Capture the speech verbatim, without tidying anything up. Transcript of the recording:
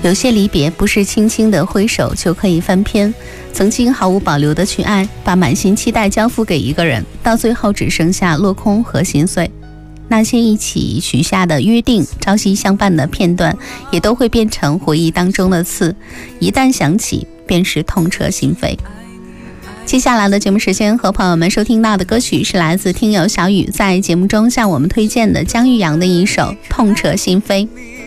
有些离别不是轻轻的挥手就可以翻篇，曾经毫无保留的去爱，把满心期待交付给一个人，到最后只剩下落空和心碎。那些一起许下的约定，朝夕相伴的片段，也都会变成回忆当中的刺，一旦想起便是痛彻心扉。接下来的节目时间，和朋友们收听到的歌曲是来自听友小雨在节目中向我们推荐的姜育阳的一首《痛彻心扉》。